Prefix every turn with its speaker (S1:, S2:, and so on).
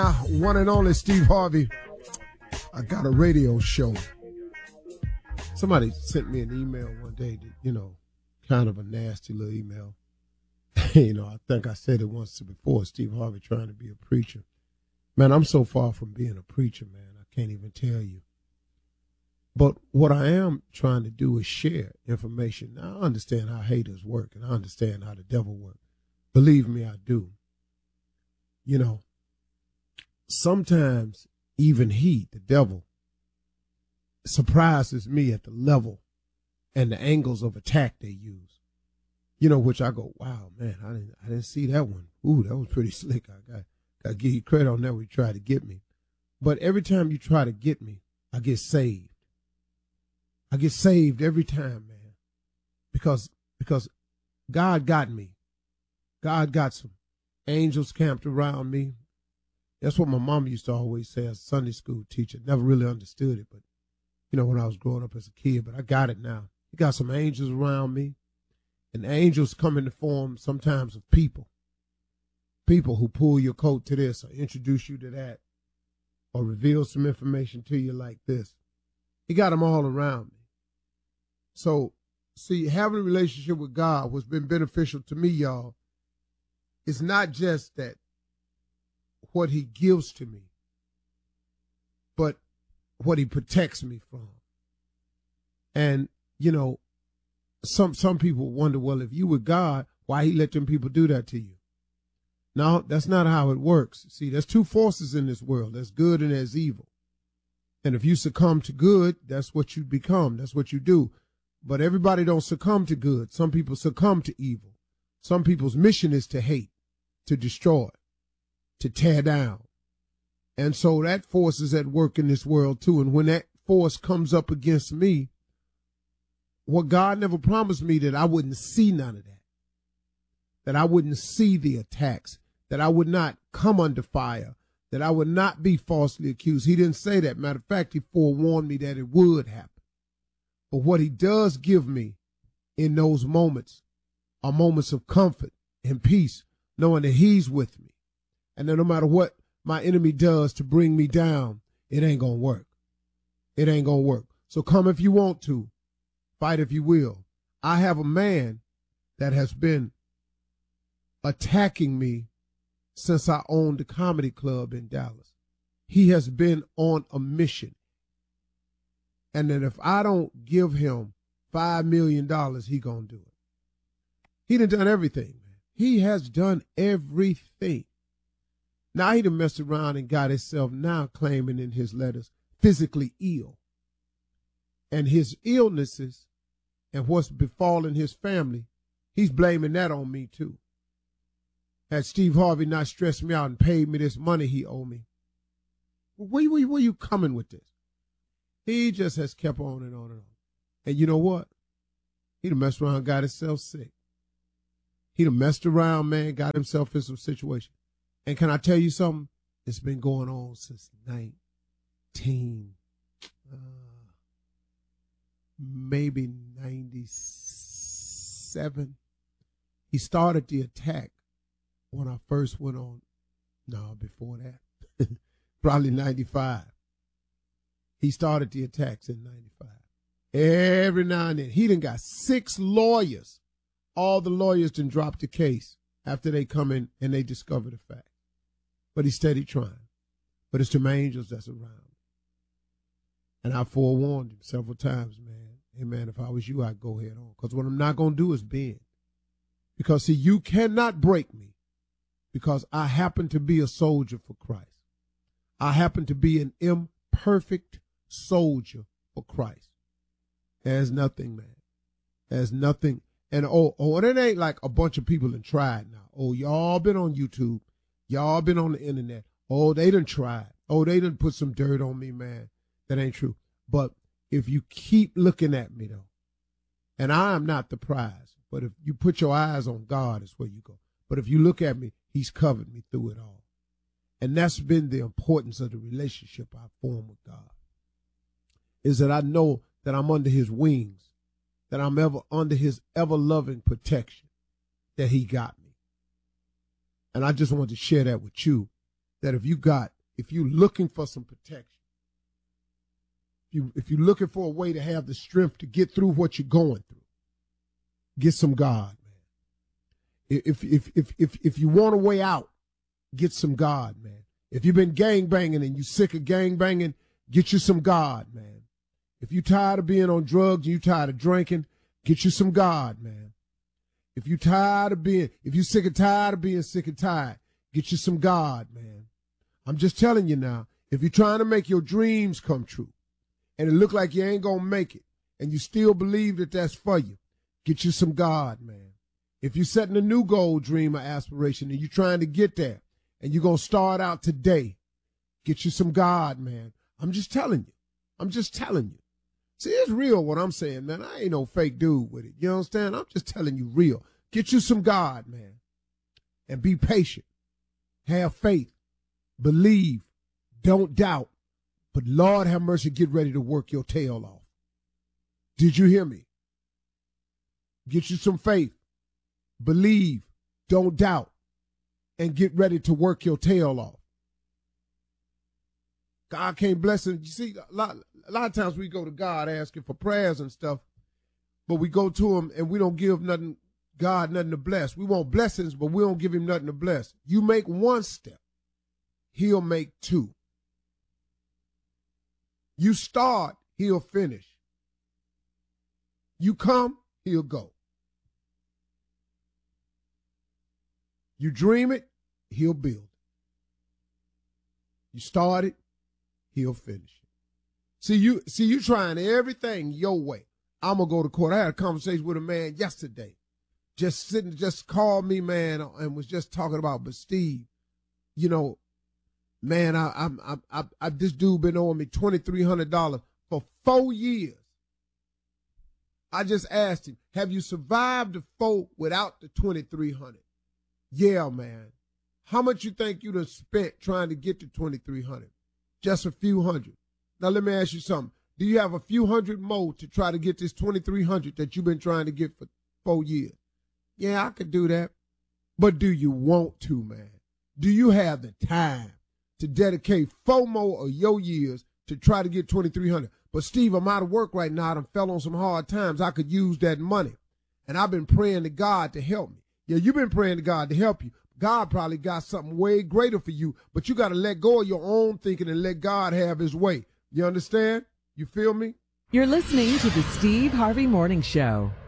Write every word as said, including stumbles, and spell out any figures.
S1: One and only Steve Harvey. I got a radio show. Somebody sent me an email one day that, you know, kind of a nasty little email. You know, I think I said it once before, Steve Harvey trying to be a preacher. Man, I'm so far from being a preacher, man. I can't even tell you. But what I am trying to do is share information. Now, I understand how haters work, and I understand how the devil works. Believe me, I do. You know, sometimes even he, the devil, surprises me at the level and the angles of attack they use. You know, which I go, wow, man, I didn't, I didn't see that one. Ooh, that was pretty slick. I got, got to give you credit on that when you try to get me. But every time you try to get me, I get saved. I get saved every time, man, because because God got me. God got some angels camped around me. That's what my mom used to always say as a Sunday school teacher. Never really understood it, but, you know, when I was growing up as a kid, but I got it now. He got some angels around me, and angels come in the form sometimes of people. People who pull your coat to this or introduce you to that or reveal some information to you like this. He got them all around me. So, see, having a relationship with God, what's been beneficial to me, y'all, is not just that what he gives to me, but what he protects me from. And, you know, some some people wonder, well, if you were God, why he let them people do that to you? No, that's not how it works. See, there's two forces in this world. There's good and there's evil. And if you succumb to good, that's what you become. That's what you do. But everybody don't succumb to good. Some people succumb to evil. Some people's mission is to hate, to destroy, to tear down. And so that force is at work in this world too. And when that force comes up against me, what God never promised me that I wouldn't see none of that, that I wouldn't see the attacks, that I would not come under fire, that I would not be falsely accused. He didn't say that. Matter of fact, he forewarned me that it would happen. But what he does give me in those moments are moments of comfort and peace, knowing that he's with me. And that no matter what my enemy does to bring me down, it ain't going to work. It ain't going to work. So come if you want to. Fight if you will. I have a man that has been attacking me since I owned the comedy club in Dallas. He has been on a mission. And that if I don't give him five million dollars, he gonna do it. He done done everything, man. He has done everything. Now he done messed around and got himself now claiming in his letters physically ill. And his illnesses and what's befallen his family, he's blaming that on me too. Had Steve Harvey not stressed me out and paid me this money he owed me, where, where, where you coming with this? He just has kept on and on and on. And you know what? He done messed around and got himself sick. He done messed around, man, got himself in some situation. And can I tell you something? It's been going on since nineteen, uh, maybe ninety-seven. He started the attack when I first went on. No, before that. Probably ninety-five. He started the attacks in ninety-five. Every now and then. He done got six lawyers. All the lawyers done dropped the case after they come in and they discover the fact. But he's steady trying. But it's them angels that's around. And I forewarned him several times, man. Hey, man, if I was you, I'd go head on. Because what I'm not going to do is bend. Because, see, you cannot break me because I happen to be a soldier for Christ. I happen to be an imperfect soldier for Christ. There's nothing, man. There's nothing. And oh, oh, it ain't like a bunch of people done tried now. Oh, y'all been on YouTube. Y'all been on the internet. Oh, they done tried. Oh, they done put some dirt on me, man. That ain't true. But if you keep looking at me, though, and I am not the prize, but if you put your eyes on God, is where you go. But if you look at me, he's covered me through it all. And that's been the importance of the relationship I form with God, is that I know that I'm under his wings, that I'm ever under his ever-loving protection, that he got me. And I just want to share that with you that if you got, if you're looking for some protection, if, you, if you're looking for a way to have the strength to get through what you're going through, get some God, man. If, if, if, if, if you want a way out, get some God, man. If you've been gang banging and you sick of gang banging, get you some God, man. If you tired of being on drugs and you tired of drinking, get you some God, man. If you tired of being, if you sick and tired of being sick and tired, get you some God, man. I'm just telling you now, if you're trying to make your dreams come true and it look like you ain't gonna make it and you still believe that that's for you, get you some God, man. If you're setting a new goal, dream, or aspiration and you're trying to get there and you're gonna start out today, get you some God, man. I'm just telling you. I'm just telling you. See, it's real what I'm saying, man. I ain't no fake dude with it. You understand? I'm just telling you real. Get you some God, man. And be patient. Have faith. Believe. Don't doubt. But Lord have mercy, get ready to work your tail off. Did you hear me? Get you some faith. Believe. Don't doubt. And get ready to work your tail off. God can't bless him. You see, a lot, a lot of times we go to God asking for prayers and stuff, but we go to him and we don't give nothing, God nothing to bless. We want blessings, but we don't give him nothing to bless. You make one step, he'll make two. You start, he'll finish. You come, he'll go. You dream it, he'll build. You start it, he'll finish it. See, you see you trying everything your way. I'm going to go to court. I had a conversation with a man yesterday. Just sitting, just called me, man, and was just talking about, but Steve, you know, man, I, I, I, I, I this dude been owing me twenty-three hundred dollars for four years. I just asked him, have you survived the four without the twenty-three hundred dollars? Yeah, man. How much you think you'd have spent trying to get to twenty-three hundred dollars? Just a few hundred. Now, let me ask you something. Do you have a few hundred more to try to get this twenty-three hundred dollars that you've been trying to get for four years? Yeah, I could do that. But do you want to, man? Do you have the time to dedicate four more of your years to try to get twenty-three hundred dollars? But, Steve, I'm out of work right now. I done fell on some hard times. I could use that money. And I've been praying to God to help me. Yeah, you've been praying to God to help you. God probably got something way greater for you, but you got to let go of your own thinking and let God have his way. You understand? You feel me?
S2: You're listening to the Steve Harvey Morning Show.